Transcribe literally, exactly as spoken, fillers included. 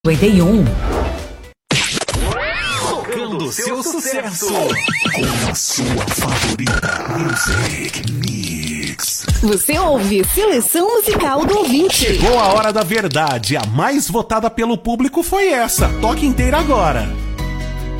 cinquenta e um. Tocando seu sucesso com a sua favorita Music Mix. Você ouve Seleção Musical do Ouvinte. Chegou a hora da verdade. A mais votada pelo público foi essa. Toque inteira agora.